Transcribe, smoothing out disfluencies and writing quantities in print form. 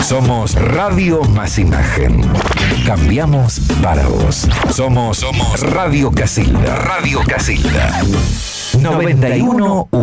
Somos Radio Más Imagen. Cambiamos para vos. Somos Radio Casilda. Radio Casilda. 91